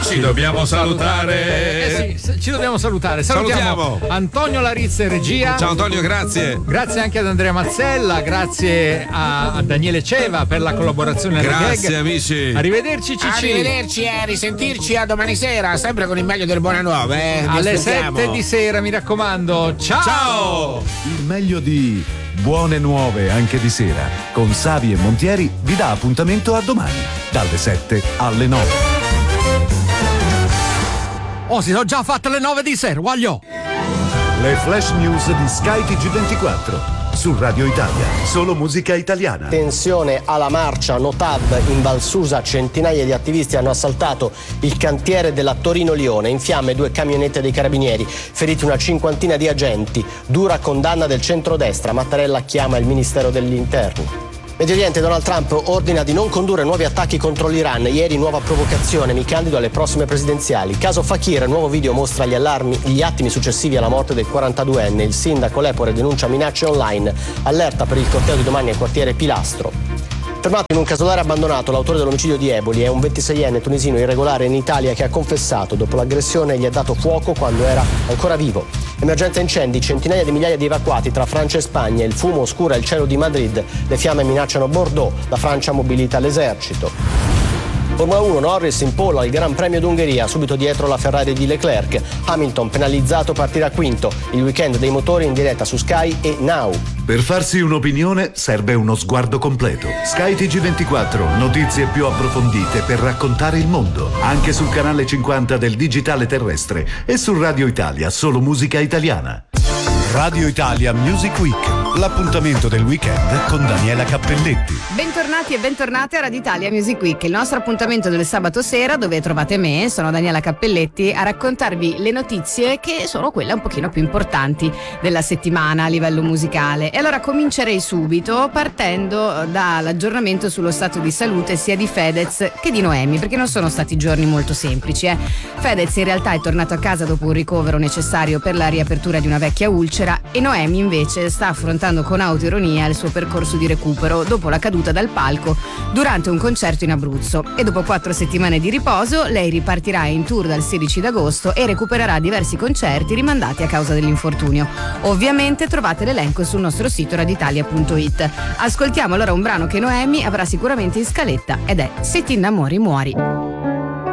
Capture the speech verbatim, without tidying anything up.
ci dobbiamo salutare. Eh sì, ci dobbiamo salutare. Salutiamo Salutiamo. Antonio Larizza in regia. Ciao Antonio, grazie. Grazie anche ad Andrea Mazzella, grazie a, a Daniele Ceva per la collaborazione alla Grazie gag. amici. Arrivederci Cicci. Arrivederci e risentirci a domani sera, sempre con il meglio del buone nuove. Eh. Vi Alle aspettiamo. sette di sera, mi raccomando. Ciao. Ciao. Il meglio di Buone Nuove anche di sera con Savi e Montieri vi dà appuntamento a domani dalle sette alle nove. Oh, si sono già fatte le nove di sera, voglio. Le flash news di Sky T G ventiquattro su Radio Italia, solo musica italiana. Tensione alla marcia No T A V in Val Susa, centinaia di attivisti hanno assaltato il cantiere della Torino-Lione, in fiamme due camionette dei carabinieri, feriti una cinquantina di agenti, dura condanna del centrodestra, Mattarella chiama il Ministero dell'Interno. Medio Oriente, Donald Trump ordina di non condurre nuovi attacchi contro l'Iran. Ieri nuova provocazione, mi candido alle prossime presidenziali. Caso Fakir, nuovo video mostra gli allarmi, gli attimi successivi alla morte del quarantaduenne. Il sindaco Lepore denuncia minacce online, allerta per il corteo di domani al quartiere Pilastro. Fermato in un casolare abbandonato, l'autore dell'omicidio di Eboli è un ventiseienne tunisino irregolare in Italia che ha confessato. Dopo l'aggressione gli ha dato fuoco quando era ancora vivo. Emergenza incendi, centinaia di migliaia di evacuati tra Francia e Spagna, il fumo oscura il cielo di Madrid, le fiamme minacciano Bordeaux, la Francia mobilita l'esercito. Formula uno, Norris in pole al Gran Premio d'Ungheria, subito dietro la Ferrari di Leclerc. Hamilton penalizzato, partirà quinto. Il weekend dei motori in diretta su Sky e Now. Per farsi un'opinione serve uno sguardo completo. Sky T G ventiquattro, notizie più approfondite per raccontare il mondo. Anche sul canale cinquanta del digitale terrestre e su Radio Italia, solo musica italiana. Radio Italia Music Week, l'appuntamento del weekend con Daniela Cappelletti. Bentornati e bentornate a Radio Italia Music Week, il nostro appuntamento del sabato sera dove trovate me, sono Daniela Cappelletti, a raccontarvi le notizie che sono quelle un pochino più importanti della settimana a livello musicale. E allora comincerei subito partendo dall'aggiornamento sullo stato di salute sia di Fedez che di Noemi, perché non sono stati giorni molto semplici. Eh. Fedez in realtà è tornato a casa dopo un ricovero necessario per la riapertura di una vecchia ulcera e Noemi invece sta affrontando con autoironia il suo percorso di recupero dopo la caduta dal palco durante un concerto in Abruzzo, e dopo quattro settimane di riposo lei ripartirà in tour dal sedici d'agosto e recupererà diversi concerti rimandati a causa dell'infortunio. Ovviamente trovate l'elenco sul nostro sito radioitalia punto it. Ascoltiamo allora un brano che Noemi avrà sicuramente in scaletta ed è Se ti innamori muori.